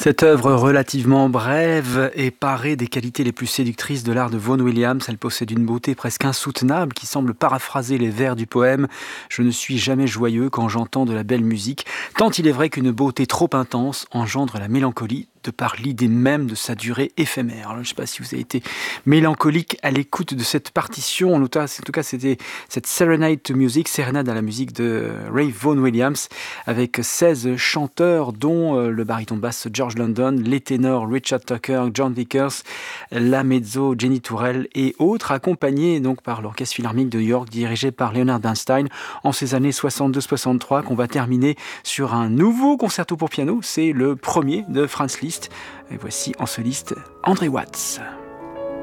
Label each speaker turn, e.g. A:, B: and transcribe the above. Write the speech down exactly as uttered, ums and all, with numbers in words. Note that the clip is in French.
A: Cette œuvre relativement brève est parée des qualités les plus séductrices de l'art de Vaughan Williams. Elle possède une beauté presque insoutenable qui semble paraphraser les vers du poème « Je ne suis jamais joyeux quand j'entends de la belle musique », tant il est vrai qu'une beauté trop intense engendre la mélancolie de par l'idée même de sa durée éphémère. Alors, je ne sais pas si vous avez été mélancolique à l'écoute de cette partition. En tout cas, en tout cas c'était cette Serenade to Music, sérénade à la musique de Ray Vaughan Williams, avec seize chanteurs, dont le baryton de basse George London, les ténors Richard Tucker, John Vickers, la mezzo Jenny Tourelle et autres, accompagnés donc par l'Orchestre Philharmonique de New York, dirigé par Leonard Bernstein, en ces années soixante-deux soixante-trois, qu'on va terminer sur un nouveau concerto pour piano. C'est le premier de Franz Liszt. Et voici en soliste André Watz.